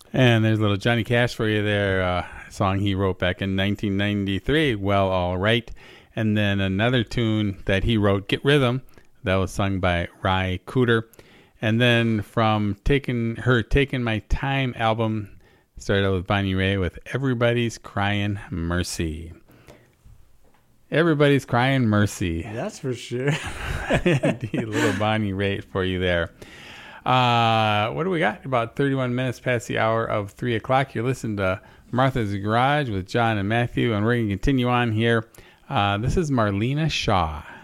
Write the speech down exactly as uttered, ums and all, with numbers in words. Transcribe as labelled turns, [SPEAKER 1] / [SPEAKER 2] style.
[SPEAKER 1] And there's a little Johnny Cash for you there, uh, song he wrote back in nineteen ninety-three, Well, All Right. And then another tune that he wrote, Get Rhythm, that was sung by Ry Cooder. And then from taking her Taking My Time album, started out with Bonnie Raitt with Everybody's Crying Mercy. Everybody's Crying Mercy.
[SPEAKER 2] That's for sure.
[SPEAKER 1] Indeed, little Bonnie Raitt for you there. Uh, what do we got? About thirty-one minutes past the hour of three o'clock. You're listening to Martha's Garage with John and Matthew, and we're going to continue on here. Uh, this is Marlena Shaw.